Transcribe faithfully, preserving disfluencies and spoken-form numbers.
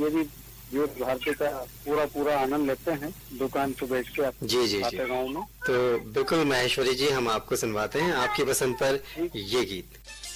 ये भी विविध भारती का पूरा पूरा आनंद लेते हैं दुकान पे बैठ के। आप जी जी जी गाँव में तो बिल्कुल महेश्वरी जी, हम आपको सुनवाते हैं आपकी पसंद पर ये गीत।